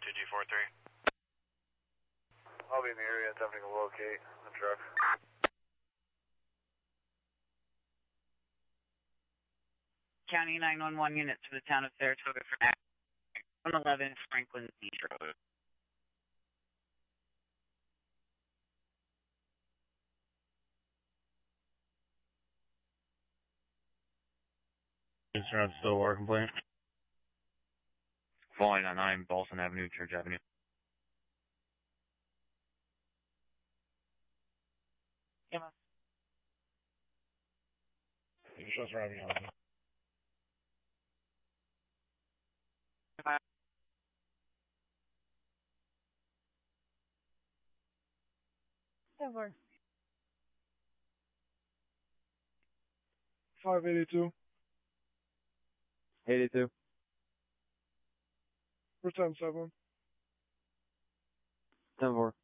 2G43. I'll be in the area attempting to locate the truck. County 911 units to the town of Saratoga for 111 Franklin Beach Road. Is there still a war complaint? Falling on 9 Balsam Avenue, Church Avenue. Yeah. You show us driving on. Over. 582. 82. For 10-7. 10-4.